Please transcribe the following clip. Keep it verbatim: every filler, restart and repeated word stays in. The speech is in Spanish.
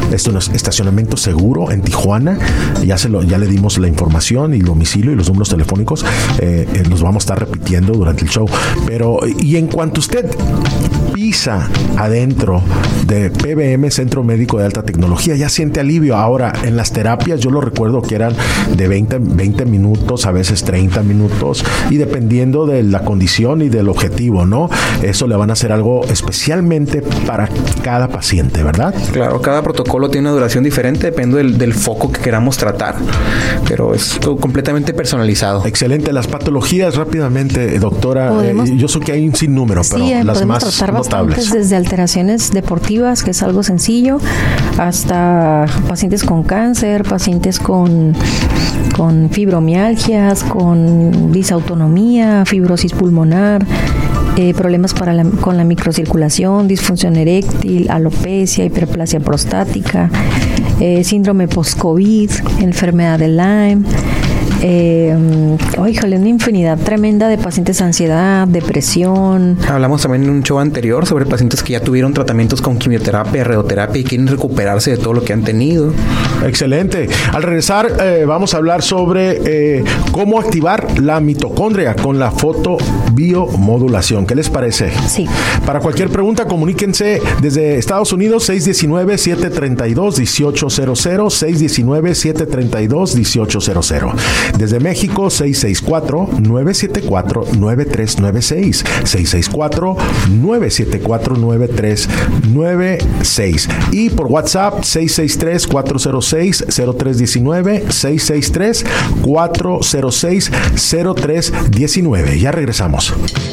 Esto es un estacionamiento seguro en Tijuana. Ya, se lo, ya le dimos la información y el domicilio y los números telefónicos. Eh, eh, los vamos a estar repitiendo durante el show. Pero, y en cuanto usted pisa adentro de P B M, Centro Médico de Alta Tecnología, ya siente alivio. Ahora, en las terapias yo lo recuerdo que eran de veinte, veinte minutos, a veces treinta minutos, y dependiendo de la condición y del objetivo, ¿no? Eso le van a hacer algo especialmente para cada paciente, ¿verdad? Claro, cada protocolo tiene una duración diferente, depende del, del foco que queramos tratar, pero es completamente personalizado. Excelente. Las patologías, rápidamente, doctora, eh, yo sé que hay un sinnúmero, pero sí, las más notables. Desde alteraciones deportivas, que es algo sencillo, hasta pacientes con cáncer, pacientes con, con fibromialgias, con disautonomía, fibrosis pulmonar, eh, problemas para la, con la microcirculación, disfunción eréctil, alopecia, hiperplasia prostática, eh, síndrome post-COVID, enfermedad de Lyme. Eh, oh, híjole, una infinidad tremenda de pacientes de ansiedad, depresión. Hablamos también en un show anterior sobre pacientes que ya tuvieron tratamientos con quimioterapia, radioterapia y quieren recuperarse de todo lo que han tenido. Excelente. Al regresar eh, vamos a hablar sobre eh, cómo activar la mitocondria con la fotobiomodulación. ¿Qué les parece? Sí. Para cualquier pregunta, comuníquense desde Estados Unidos, seis uno nueve, siete tres dos, uno ocho cero cero, seis uno nueve, siete tres dos, uno ocho cero cero. Desde México, seis seis cuatro, nueve siete cuatro, nueve tres nueve seis, seis seis cuatro, nueve siete cuatro, nueve tres nueve seis. Y por WhatsApp, seis seis tres, cuatro cero seis, cero tres uno nueve, seis seis tres, cuatro cero seis, cero tres uno nueve. Ya regresamos.